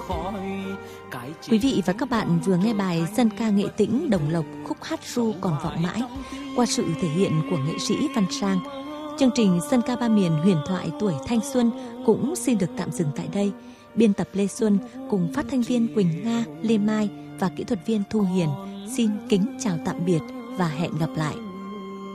Quý vị và các bạn vừa nghe bài dân ca nghệ tĩnh Đồng Lộc khúc hát ru còn vọng mãi qua sự thể hiện của nghệ sĩ Văn Sang. Chương trình Dân ca ba miền huyền thoại tuổi thanh xuân cũng xin được tạm dừng tại đây. Biên tập Lê Xuân cùng phát thanh viên Quỳnh Nga, Lê Mai và kỹ thuật viên Thu Hiền xin kính chào tạm biệt và hẹn gặp lại.